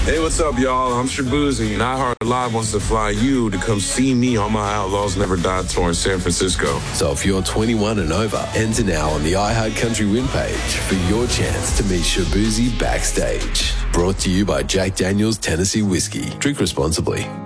Hey, what's up, y'all? I'm Shabuzi, and iHeart Live wants to fly you to come see me on my Outlaws Never Die tour in San Francisco. So if you're 21 and over, enter now on the iHeart Country Win page for your chance to meet Shabuzi backstage. Brought to you by Jack Daniel's Tennessee Whiskey. Drink responsibly.